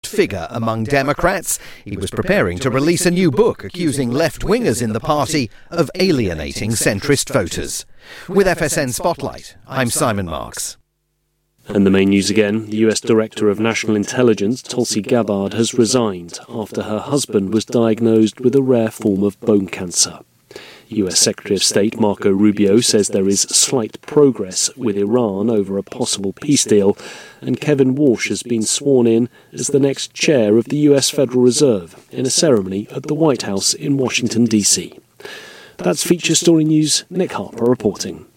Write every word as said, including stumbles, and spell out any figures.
figure among Democrats. He was preparing to release a new book accusing left-wingers in the party of alienating centrist voters. With F S N Spotlight, I'm Simon Marks. And the main news again, the U S Director of National Intelligence, Tulsi Gabbard, has resigned after her husband was diagnosed with a rare form of bone cancer. U S Secretary of State Marco Rubio says there is slight progress with Iran over a possible peace deal, and Kevin Walsh has been sworn in as the next chair of the U S Federal Reserve in a ceremony at the White House in Washington, D C. That's Feature Story News. Nick Harper reporting.